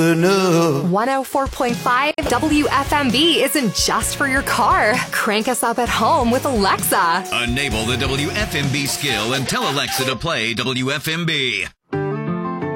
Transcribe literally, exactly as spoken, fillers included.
turn up. one oh four point five W F M B isn't just for your car. Crank us up at home with Alexa. Enable the W F M B skill and tell Alexa to play W F M B.